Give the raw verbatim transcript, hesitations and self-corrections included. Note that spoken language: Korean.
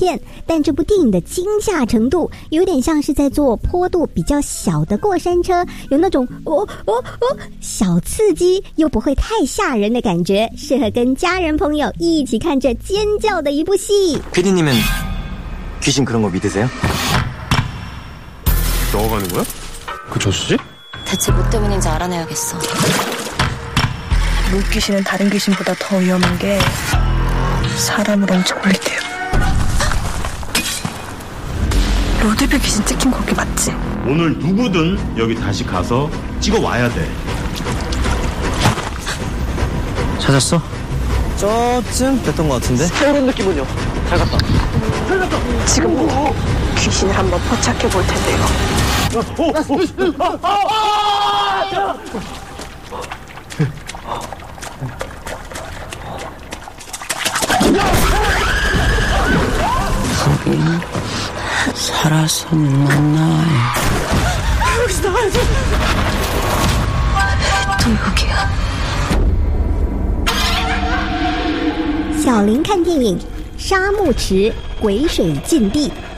电，但这部电影的惊吓程度有点像是在坐坡度比较小的过山车，有那种哦哦哦小刺激又不会太吓人的感觉，适合跟家人朋友一起看着尖叫的一部戏。 피디님은 귀신 그런 거 믿으세요? 넣어가는 거야? 그 저수지? 대체 뭐 때문인지 알아내야겠어. 물귀신은 다른 귀신보다 더 위험한 게 사람을 엄청 물리대요. 로드뷰 귀신 찍힌 거기 맞지? 오늘 누구든 여기 다시 가서 찍어와야 돼. 찾았어? 저쯤 됐던 것 같은데? 이런 느낌은요? 잘 갔다. 잘 갔다. 지금부터 귀신을 한번 포착해 볼 텐데요. 거긴 살아서는 못 나와요. 여기서 나와야지. 또 여기야. 小林看电影《沙漠池鬼水禁地》。